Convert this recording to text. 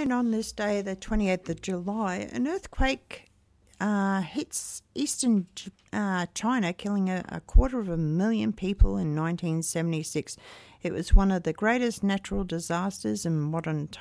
And on this day, the 28th of July, an earthquake hits eastern China, killing a 250,000 people in 1976. It was one of the greatest natural disasters in modern